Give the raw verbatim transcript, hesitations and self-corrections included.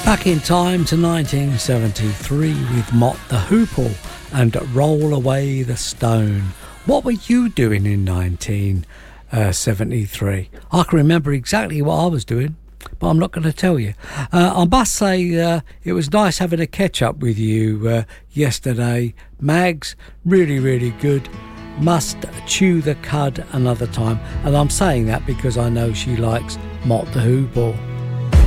Back in time to nineteen seventy-three with Mott the Hoople and Roll Away the Stone. What were you doing in nineteen seventy-three? I can remember exactly what I was doing, but I'm not going to tell you. Uh, I must say uh, it was nice having a catch-up with you uh, yesterday. Mags, really, really good. Must chew the cud another time. And I'm saying that because I know she likes Mott the Hoople.